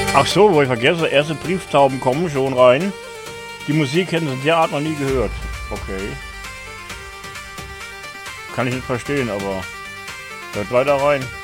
Ach so, wo ich vergesse, erste Brieftauben kommen schon rein. Die Musik hätten sie in der Art noch nie gehört. Okay. Kann ich nicht verstehen, aber hört weiter rein.